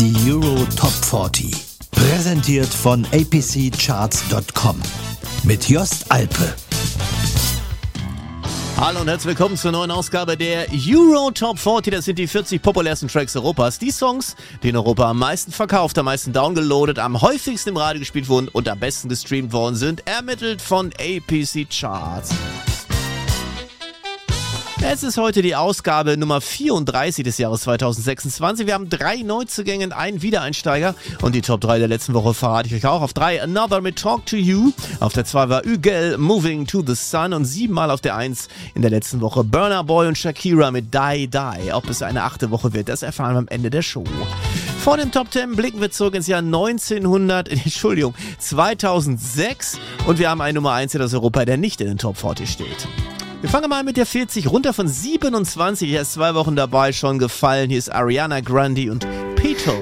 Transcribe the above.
Die Euro Top 40. Präsentiert von apccharts.com. Mit Jost Alpe. Hallo und herzlich willkommen zur neuen Ausgabe der Euro Top 40. Das sind die 40 populärsten Tracks Europas. Die Songs, die in Europa am meisten verkauft, am meisten downgeloadet, am häufigsten im Radio gespielt wurden und am besten gestreamt worden sind, ermittelt von APC Charts. Es ist heute die Ausgabe Nummer 34 des Jahres 2026. Wir haben 3 Neuzugänge und einen Wiedereinsteiger. Und die Top 3 der letzten Woche verrate ich euch auch. Auf 3 Another mit Talk to You. Auf der 2 war Ügel Moving to the Sun. Und 7-mal auf der 1 in der letzten Woche Burna Boy und Shakira mit Die Die. Ob es eine 8. Woche wird, das erfahren wir am Ende der Show. Vor dem Top 10 blicken wir zurück ins Jahr 2006. Und wir haben einen Nummer 1 aus Europa, der nicht in den Top 40 steht. Wir fangen mal mit der 40 runter von 27. Erst 2 Wochen dabei, schon gefallen. Hier ist Ariana Grande und Peto.